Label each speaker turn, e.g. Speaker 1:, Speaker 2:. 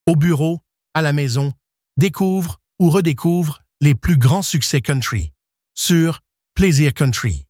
Speaker 1: Au bureau, à la maison, découvre ou redécouvre les plus grands succès country sur Plaisir Country.